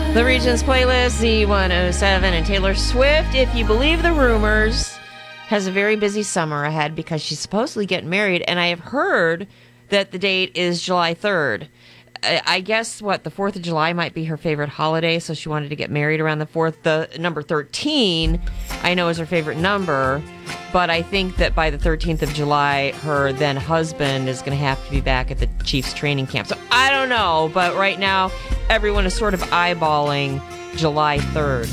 The Regions playlist, Z107, and Taylor Swift, if you believe the rumors, has a very busy summer ahead because she's supposedly getting married, and I have heard that the date is July 3rd. I guess, the 4th of July might be her favorite holiday, so she wanted to get married around the 4th. The number 13, I know, is her favorite number, but I think that by the 13th of July, her then husband is going to have to be back at the Chiefs training camp. So I don't know, but right now, everyone is sort of eyeballing July 3rd.